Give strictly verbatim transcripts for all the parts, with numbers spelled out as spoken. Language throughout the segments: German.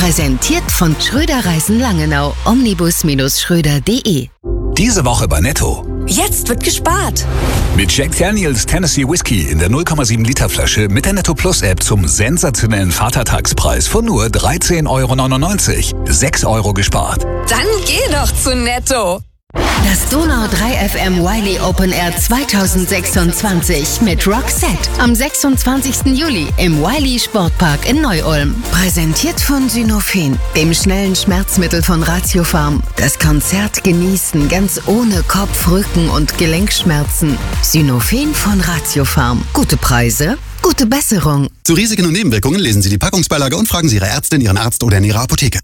Präsentiert von Schröder Reisen Langenau. Omnibus Schröder punkt de. Diese Woche bei Netto. Jetzt wird gespart. Mit Jack Daniels Tennessee Whiskey in der null Komma sieben Liter Flasche mit der Netto Plus App zum sensationellen Vatertagspreis von nur dreizehn Euro neunundneunzig. sechs Euro gespart. Dann geh doch zu Netto. Das Donau drei F M Wiley Open Air zweitausendsechsundzwanzig mit Roxette am sechsundzwanzigsten Juli im Wiley Sportpark in Neu-Ulm. Präsentiert von Synophen, dem schnellen Schmerzmittel von Ratiopharm. Das Konzert genießen ganz ohne Kopf-, Rücken- und Gelenkschmerzen. Synophen von Ratiopharm. Gute Preise, gute Besserung. Zu Risiken und Nebenwirkungen lesen Sie die Packungsbeilage und fragen Sie Ihre Ärztin, Ihren Arzt oder in Ihrer Apotheke.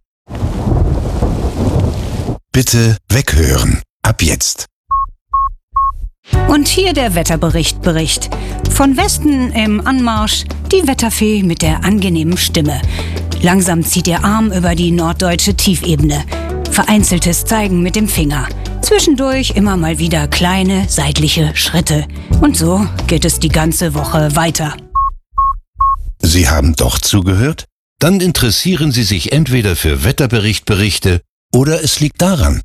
Bitte weghören. Ab jetzt. Und hier der Wetterbericht Bericht. Von Westen im Anmarsch die Wetterfee mit der angenehmen Stimme. Langsam zieht ihr Arm über die norddeutsche Tiefebene. Vereinzeltes Zeigen mit dem Finger. Zwischendurch immer mal wieder kleine seitliche Schritte. Und so geht es die ganze Woche weiter. Sie haben doch zugehört? Dann interessieren Sie sich entweder für Wetterberichtberichte oder es liegt daran.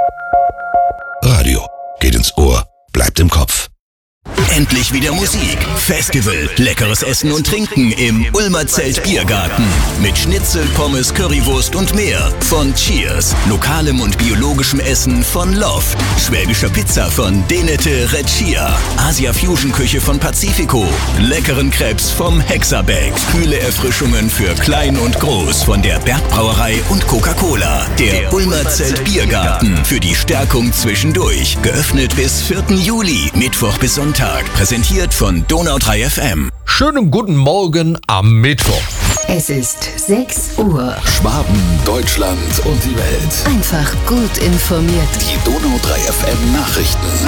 Radio geht ins Ohr, bleibt im Kopf. Endlich wieder Musik, Festival, leckeres Essen und Trinken im Ulmer Zelt Biergarten. Mit Schnitzel, Pommes, Currywurst und mehr. Von Cheers, lokalem und biologischem Essen von Loft, schwäbischer Pizza von Denete Reccia, Asia-Fusion-Küche von Pacifico, leckeren Crepes vom Hexabeck, kühle Erfrischungen für Klein und Groß von der Bergbrauerei und Coca-Cola. Der Ulmer Zelt Biergarten für die Stärkung zwischendurch. Geöffnet bis vierten Juli, Mittwoch bis Sonntag. Präsentiert von Donau drei F M. Schönen guten Morgen am Mittwoch. Es ist sechs Uhr. Schwaben, Deutschland und die Welt. Einfach gut informiert. Die Donau drei F M Nachrichten.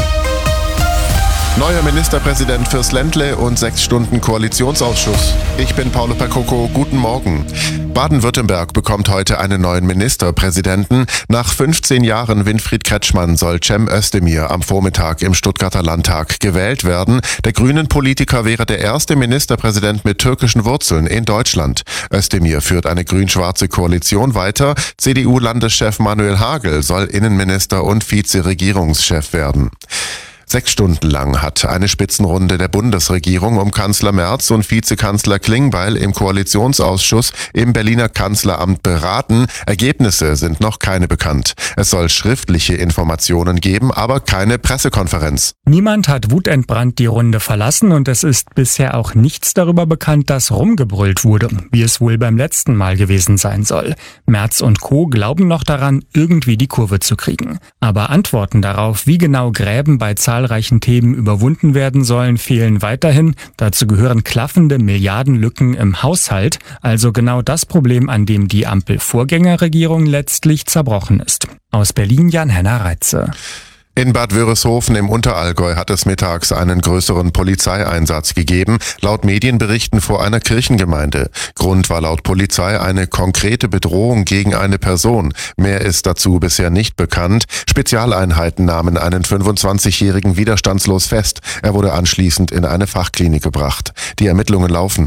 Neuer Ministerpräsident fürs Ländle und sechs Stunden Koalitionsausschuss. Ich bin Paulo Percoco, guten Morgen. Baden-Württemberg bekommt heute einen neuen Ministerpräsidenten. Nach fünfzehn Jahren Winfried Kretschmann soll Cem Özdemir am Vormittag im Stuttgarter Landtag gewählt werden. Der Grünen-Politiker wäre der erste Ministerpräsident mit türkischen Wurzeln in Deutschland. Özdemir führt eine grün-schwarze Koalition weiter. C D U-Landeschef Manuel Hagel soll Innenminister und Vizeregierungschef werden. Sechs Stunden lang hat eine Spitzenrunde der Bundesregierung um Kanzler Merz und Vizekanzler Klingbeil im Koalitionsausschuss im Berliner Kanzleramt beraten. Ergebnisse sind noch keine bekannt. Es soll schriftliche Informationen geben, aber keine Pressekonferenz. Niemand hat wutentbrannt die Runde verlassen und es ist bisher auch nichts darüber bekannt, dass rumgebrüllt wurde, wie es wohl beim letzten Mal gewesen sein soll. Merz und Co. glauben noch daran, irgendwie die Kurve zu kriegen. Aber Antworten darauf, wie genau Gräben bei zahlreichen Themen überwunden werden sollen, fehlen weiterhin. Dazu gehören klaffende Milliardenlücken im Haushalt, also genau das Problem, an dem die Ampel-Vorgängerregierung letztlich zerbrochen ist. Aus Berlin Jan-Henner Reitze. In Bad Wörishofen im Unterallgäu hat es mittags einen größeren Polizeieinsatz gegeben, laut Medienberichten vor einer Kirchengemeinde. Grund war laut Polizei eine konkrete Bedrohung gegen eine Person. Mehr ist dazu bisher nicht bekannt. Spezialeinheiten nahmen einen fünfundzwanzigjährigen widerstandslos fest. Er wurde anschließend in eine Fachklinik gebracht. Die Ermittlungen laufen.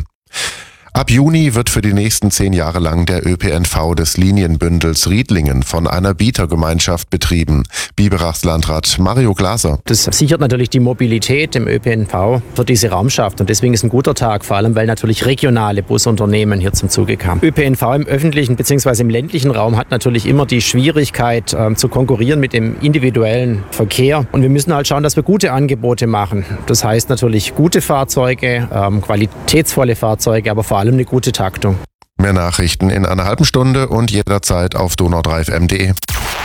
Ab Juni wird für die nächsten zehn Jahre lang der Ö P N V des Linienbündels Riedlingen von einer Bietergemeinschaft betrieben. Biberachs Landrat Mario Glaser. Das sichert natürlich die Mobilität im Ö P N V für diese Raumschaft und deswegen ist ein guter Tag, vor allem weil natürlich regionale Busunternehmen hier zum Zuge kamen. Ö P N V im öffentlichen bzw. im ländlichen Raum hat natürlich immer die Schwierigkeit äh, zu konkurrieren mit dem individuellen Verkehr und wir müssen halt schauen, dass wir gute Angebote machen. Das heißt natürlich gute Fahrzeuge, ähm, qualitätsvolle Fahrzeuge, aber vor allem eine gute Taktung. Mehr Nachrichten in einer halben Stunde und jederzeit auf donau drei f m punkt de.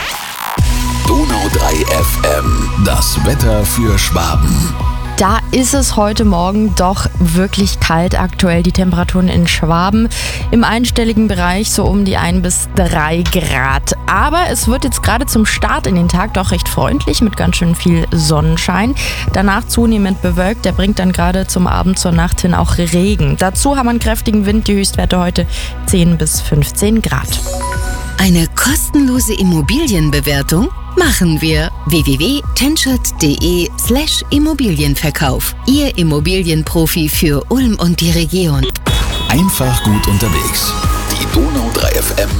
Donau drei F M, das Wetter für Schwaben. Da ist es heute Morgen doch wirklich kalt aktuell. Die Temperaturen in Schwaben im einstelligen Bereich, so um die ein bis drei Grad. Aber es wird jetzt gerade zum Start in den Tag doch recht freundlich mit ganz schön viel Sonnenschein. Danach zunehmend bewölkt. Der bringt dann gerade zum Abend, zur Nacht hin auch Regen. Dazu haben wir einen kräftigen Wind. Die Höchstwerte heute zehn bis fünfzehn Grad. Eine kostenlose Immobilienbewertung machen wir. w w w punkt tenschert punkt de slash Immobilienverkauf. Ihr Immobilienprofi für Ulm und die Region. Einfach gut unterwegs. Die Donau drei F M